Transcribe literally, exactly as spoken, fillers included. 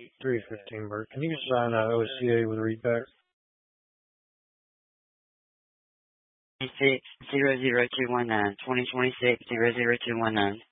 three fifteen, Bert. Can you sign uh, O C A with repack? Six zero zero two one nine twenty twenty six zero zero two one nine.